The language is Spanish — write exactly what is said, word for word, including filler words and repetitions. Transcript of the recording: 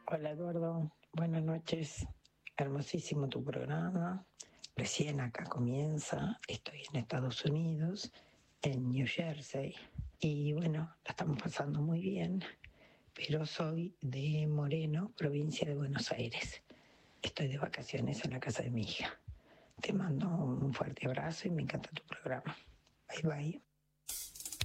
Hola Eduardo, buenas noches. Hermosísimo tu programa. Recién acá comienza. Estoy en Estados Unidos, en New Jersey. Y bueno, la estamos pasando muy bien. Pero soy de Moreno, provincia de Buenos Aires. Estoy de vacaciones en la casa de mi hija. Te mando un fuerte abrazo y me encanta tu programa. Bye bye.